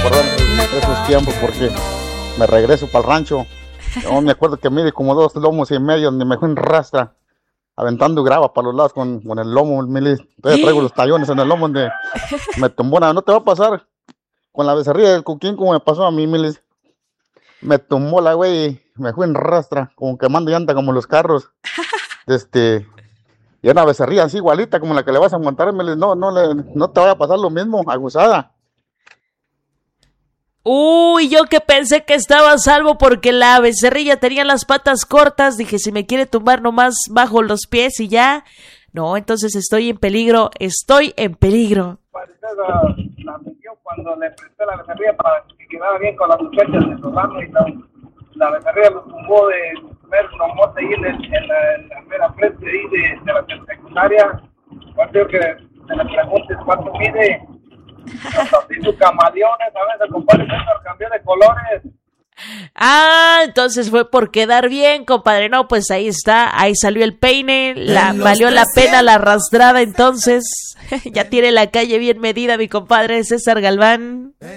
recordar esos tiempos porque me regreso para el rancho. Yo me acuerdo que mide como 2 lomos y medio, donde me fui en rastra, aventando grava para los lados con el lomo, todavía traigo los tallones en el lomo donde me tumbó una. No te va a pasar con la becerrilla del Cuquín como me pasó a mí, Milis. Me tumbó la güey y me fui en rastra, como quemando llanta como los carros. Y una becerrilla así igualita como la que le vas a montar, Milis. No te vaya a pasar lo mismo, aguzada. Uy, yo que pensé que estaba a salvo porque la becerrilla tenía las patas cortas. Dije, si me quiere tumbar nomás bajo los pies y ya. No, entonces estoy en peligro. La metió cuando le presté la becerrilla para que quedara bien con las muchachas de Solano y la becerrilla lo tumbó de ver una moto ahí en la mera frente ahí de la secundaria. Cuando que se le preguntes cuánto mide. Así sus camaleones, a veces compadre César cambió de colores. Ah, entonces fue por quedar bien, compadre. No, pues ahí está, ahí salió el peine, valió la pena la arrastrada entonces. Ya tiene la calle bien medida mi compadre César Galván.